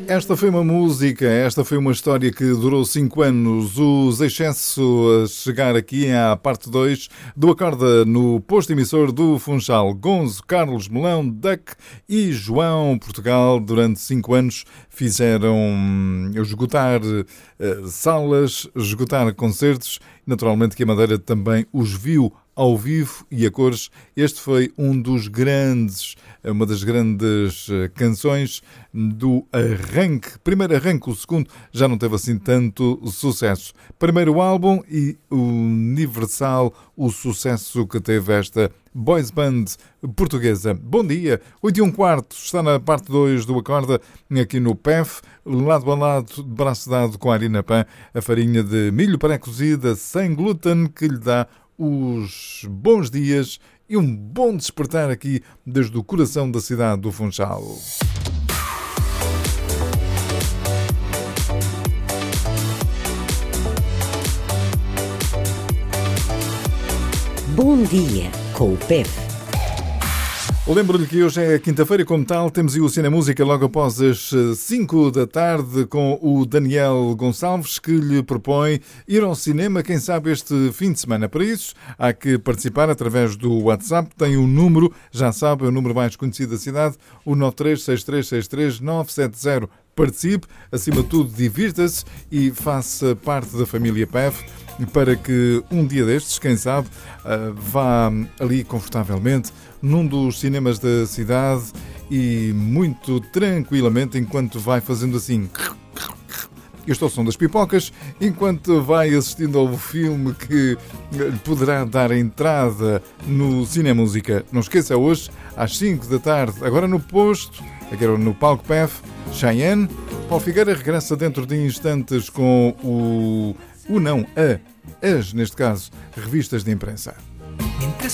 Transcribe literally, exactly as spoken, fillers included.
Esta foi uma música, esta foi uma história que durou cinco anos. Os Excesso a chegar aqui à parte dois do Acorda no posto emissor do Funchal. Gonzo, Carlos, Melão, Duck e João Portugal durante cinco anos fizeram esgotar uh, salas, esgotar concertos. Naturalmente que a Madeira também os viu ao vivo e a cores. Este foi um dos grandes, uma das grandes canções do arranque. Primeiro arranque, o segundo já não teve assim tanto sucesso. Primeiro álbum e universal o sucesso que teve esta boys band portuguesa. Bom dia, oito e um quarto, está na parte dois do Acorda, aqui no P E F, lado a lado, de braço dado com a Harina Pan, a farinha de milho pré-cozida sem glúten que lhe dá os bons dias e um bom despertar aqui desde o coração da cidade do Funchal. Bom dia com o P E F. Lembro-lhe que hoje é quinta-feira e, como tal, temos aí o Cine Música logo após as cinco da tarde com o Daniel Gonçalves, que lhe propõe ir ao cinema, quem sabe, este fim de semana. Para isso, há que participar através do WhatsApp. Tem um número, já sabe, é o número mais conhecido da cidade, o nove três seis três seis três nove sete zero. Participe, acima de tudo, divirta-se e faça parte da família P E F para que um dia destes, quem sabe, vá ali confortavelmente num dos cinemas da cidade e muito tranquilamente, enquanto vai fazendo assim, este é o som das pipocas, enquanto vai assistindo ao filme que lhe poderá dar entrada no Cine Música. Não esqueça, hoje às cinco da tarde, agora no posto, agora no palco P E F, Cheyenne. Paulo Figueira regressa dentro de instantes com o, o não, a, as, neste caso, revistas de imprensa. Mentre